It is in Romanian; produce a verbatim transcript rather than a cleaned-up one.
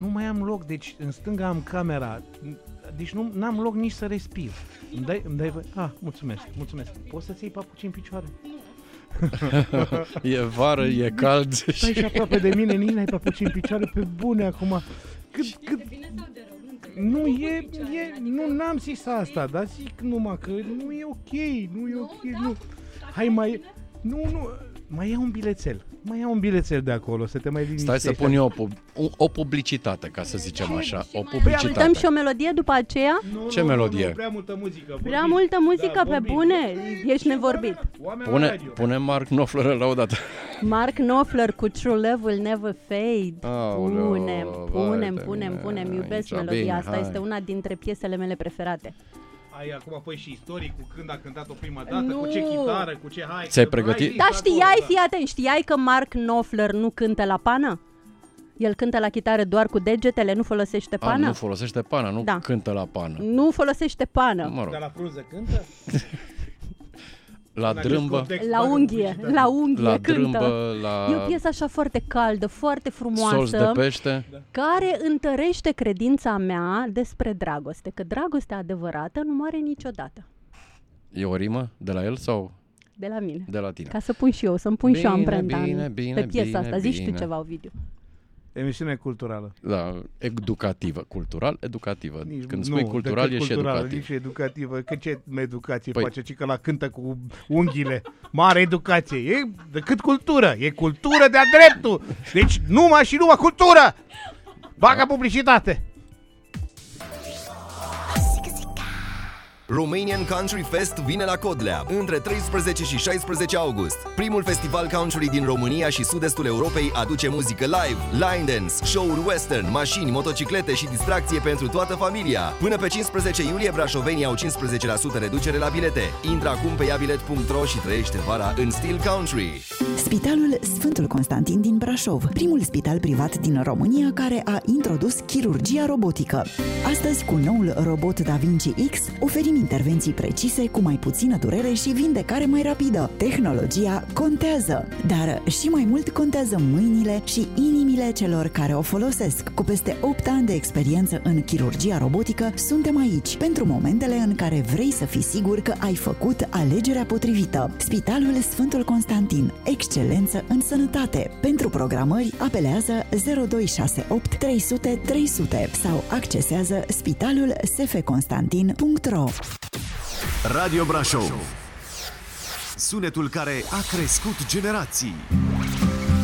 nu mai am loc, deci în stânga am camera, deci nu n-am loc nici să respir. Îmi dai, îmi dai, ah, mulțumesc, mulțumesc. Poți să-ți iei papuci în picioare? E vară, e cald. Stai și aproape de mine, nici n-ai papuci în picioare, pe bune acum. Cât, cât... Nu e, e, nu n-am zis asta, dar zic numai că nu e ok, nu e ok, nu. Hai mai, nu, nu, mai ia un bilețel, mai ia un bilețel de acolo, să te mai liniștești. Stai să pun eu o, o, o publicitate, ca să zicem așa, o Păi publicitate. dăm și o melodie după aceea? Nu, Ce nu, melodie? Nu, nu, prea multă muzică. Prea multă muzică, da, pe vorbim. bune, ești nevorbit. Pune, pune Mark Knopfler la o dată. Mark Knopfler cu True Love Will Never Fade. Aoleu, Punem, punem, vai de punem, mine, punem, iubesc aici, melodia bine, asta, hai. este una dintre piesele mele preferate. Ai acum păi și istoric cu când a cântat-o prima dată, Nu. cu ce chitară, cu ce hai. Ți-ai că- pregătit? hai, Dar zis știai, acolo, fii atent, știai că Mark Knopfler nu cântă la pană? El cântă la chitară doar cu degetele, nu folosește A, pană? nu folosește pana, nu Da. cântă la pană. Nu folosește pană. Mă Da. rog, Dar la frunză cântă? la În acest drâmbă, context, La bagă unghie, publicitate. la unghie la cântă. drâmbă, la E o piesă așa foarte caldă, foarte solți de frumoasă, pește. care întărește credința mea despre dragoste, că dragostea adevărată nu moare niciodată. E o rimă de la el sau De la mine. de la tine? Ca să pun și eu, să-mi pun și eu Bine, amprenta în- bine, bine, pe piesa bine, asta. Zici tu bine. ceva, Ovidiu. Emisiune culturală. Da, educativă, cultural, educativă. Nici- Când spui nu, cultural, decât e și culturală, educativ. nici educativă. Că ce educație Păi- face? Ci că la cântă cu unghiile. Mare educație. E decât cultură. E cultură de-a dreptul. Deci numai și numai cultură. Bagă publicitate. Romanian Country Fest vine la Codlea între treisprezece și șaisprezece august. Primul festival country din România și sud-estul Europei aduce muzică live, line dance, show-uri western, mașini, motociclete și distracție pentru toată familia. Până pe cincisprezece iulie, brașovenii au cincisprezece la sută reducere la bilete. Intră acum pe iabilet punct ro și trăiește vara în stil country. Spitalul Sfântul Constantin din Brașov, primul spital privat din România care a introdus chirurgia robotică. Astăzi, cu noul robot Da Vinci X, oferim intervenții precise, cu mai puțină durere și vindecare mai rapidă. Tehnologia contează, dar și mai mult contează mâinile și inimile celor care o folosesc. Cu peste opt ani de experiență în chirurgia robotică, suntem aici pentru momentele în care vrei să fii sigur că ai făcut alegerea potrivită. Spitalul Sfântul Constantin, excelență în sănătate. Pentru programări, apelează zero doi șase opt trei sute trei sute sau accesează spitalul s f constantin punct ro. Radio Brașov. Sunetul care a crescut generații.